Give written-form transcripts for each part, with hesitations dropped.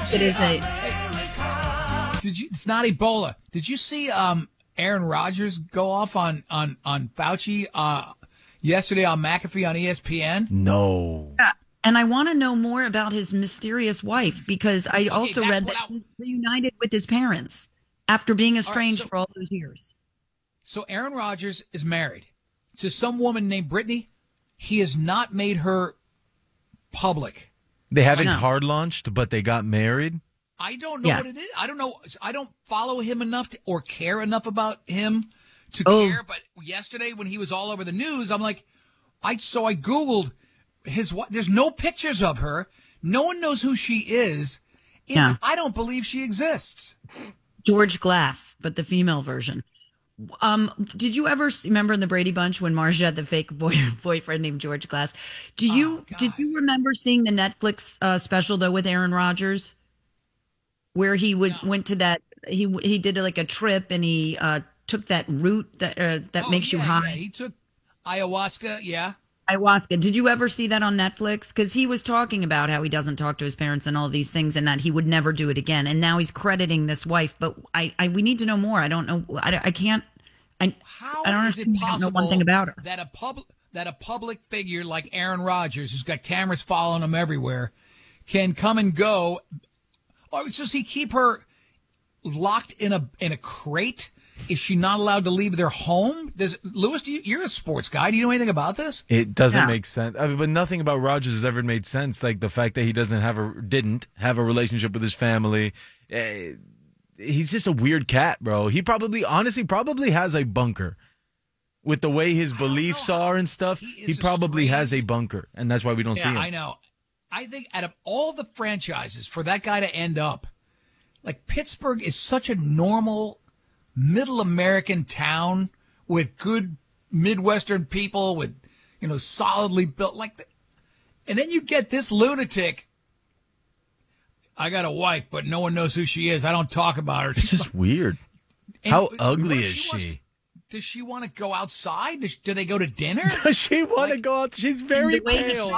see? It is Did you? It's not Ebola. Did you see Aaron Rodgers go off on Fauci yesterday on McAfee on ESPN? No. Yeah. And I want to know more about his mysterious wife because I also read that he's reunited with his parents after being estranged for all those years. So Aaron Rodgers is married to some woman named Brittany. He has not made her public. They haven't hard launched, but they got married. I don't know what it is. I don't know. I don't follow him enough or care enough about him to care. But yesterday when he was all over the news, I'm like, I Googled his wife. There's no pictures of her. No one knows who she is. I don't believe she exists. George Glass, but the female version. Did you ever remember in the Brady Bunch when Marge had the fake boyfriend named George Glass? Did you remember seeing the Netflix special though with Aaron Rodgers, where he went to that he did like a trip and he took that route that makes you high. Yeah. He took ayahuasca. Yeah. Ayahuasca. Did you ever see that on Netflix? Because he was talking about how he doesn't talk to his parents and all these things and that he would never do it again. And now he's crediting this wife. But we need to know more. I don't know. I can't. How I don't is it possible I don't know one thing about her. that a public figure like Aaron Rodgers, who's got cameras following him everywhere, can come and go? Or does he keep her locked in a crate? Is she not allowed to leave their home? Lewis, you're a sports guy. Do you know anything about this? It doesn't make sense. I mean, but nothing about Rodgers has ever made sense. Like the fact that he didn't have a relationship with his family. He's just a weird cat, bro. He probably has a bunker. With the way his beliefs are and stuff, he probably has a bunker. And that's why we don't see him. Yeah, I know. I think out of all the franchises, for that guy to end up, like Pittsburgh is such a normal middle American town with good Midwestern people with, solidly built and then you get this lunatic. I got a wife, but no one knows who she is. I don't talk about her. It's just weird. How ugly is she? Does she want to go outside? Do they go to dinner? Does she want to go out? She's very pale.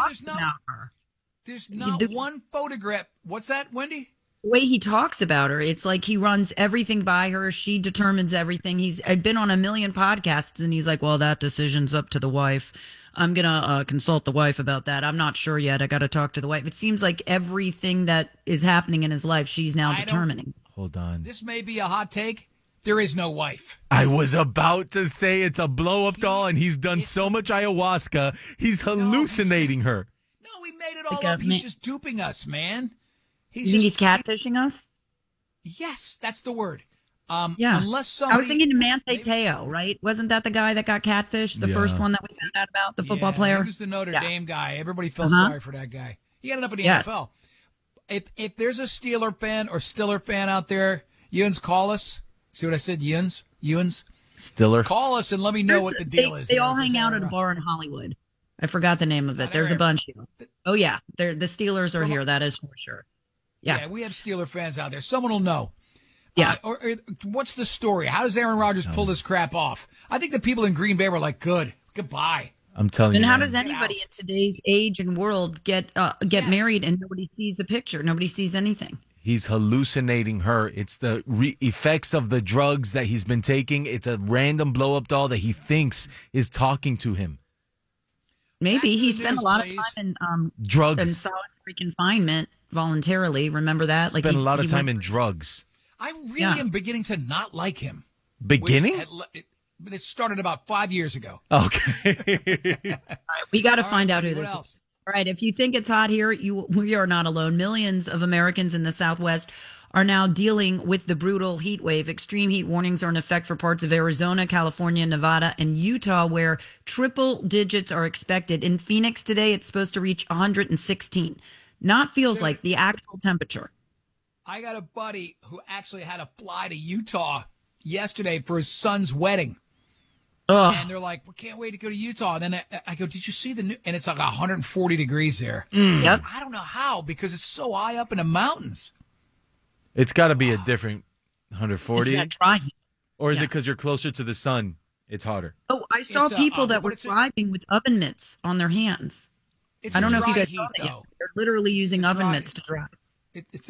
There's not one photograph. What's that, Wendy? The way he talks about her, it's like he runs everything by her. She determines everything. I've been on a million podcasts, and he's like, well, that decision's up to the wife. I'm going to consult the wife about that. I'm not sure yet. I got to talk to the wife. It seems like everything that is happening in his life, she's now determining. Hold on. This may be a hot take. There is no wife. I was about to say it's a blow-up doll, and he's done so much ayahuasca, he's hallucinating her. No, he made it all up. He's just duping us, man. You think he's catfishing us? Yes, that's the word. Yeah. Unless somebody, I was thinking Manti Te'o, right? Wasn't that the guy that got catfished? The first one that we found out about, the football player? He was the Notre Dame guy. Everybody felt sorry for that guy. He ended up in the NFL. If there's a Steeler fan or Stiller fan out there, Yuns, call us. See what I said, Yuns? Stiller. Call us and let me know what the deal is. They all hang out at a bar in Hollywood. I forgot the name of it. There's a bunch here. Oh, yeah. The Steelers are here. That is for sure. Yeah, we have Steeler fans out there. Someone will know. Yeah. Or what's the story? How does Aaron Rodgers pull this crap off? I think the people in Green Bay were like, goodbye. I'm telling you. And how does anybody in today's age and world get married and nobody sees the picture? Nobody sees anything. He's hallucinating her. It's the effects of the drugs that he's been taking. It's a random blow-up doll that he thinks is talking to him. Maybe he spent a lot of time in drugs and solitary confinement voluntarily. Remember that? Spent a lot of time in drugs. I really am beginning to not like him. Beginning? But it started about 5 years ago. Okay. All right, we got to find out who this is. All right, if you think it's hot here, we are not alone. Millions of Americans in the Southwest are now dealing with the brutal heat wave. Extreme heat warnings are in effect for parts of Arizona, California, Nevada, and Utah, where triple digits are expected. In Phoenix today, it's supposed to reach 116. Not feels like the actual temperature. I got a buddy who actually had to fly to Utah yesterday for his son's wedding. Ugh. And they're like, we can't wait to go to Utah. And then I go, did you see the new? And it's like 140 degrees there. Yep. I don't know how, because it's so high up in the mountains. It's got to be a different 140. It's that dry heat. Or is it because you're closer to the sun? It's hotter. Oh, I saw people that were driving with oven mitts on their hands. I don't know if you guys saw that. They're literally using oven mitts to drive. It's